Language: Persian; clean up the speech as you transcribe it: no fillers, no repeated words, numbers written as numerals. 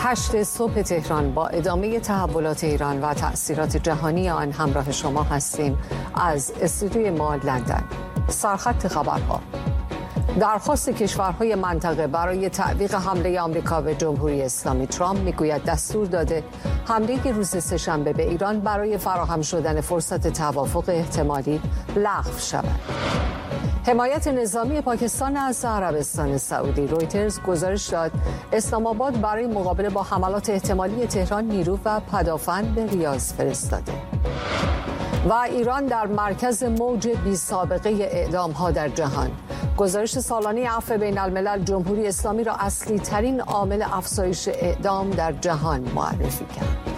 8 صبح تهران با ادامه تحولات ایران و تأثیرات جهانی آن همراه شما هستیم از استودیوی ما لندن. سرخط خبرها: درخواست کشورهای منطقه برای تعویق حمله آمریکا به جمهوری اسلامی. ترامپ میگوید دستور داده حمله روز سه‌شنبه به ایران برای فراهم شدن فرصت توافق احتمالی لغو شود. حمایت نظامی پاکستان از عربستان سعودی. رویترز گزارش داد اسلام آباد برای مقابله با حملات احتمالی تهران نیرو و پدافند به ریاض فرستاده. و ایران در مرکز موج بی سابقه اعدام‌ها در جهان. گزارش سالانه عفو بین الملل جمهوری اسلامی را اصلی ترین عامل افزایش اعدام در جهان معرفی کرد.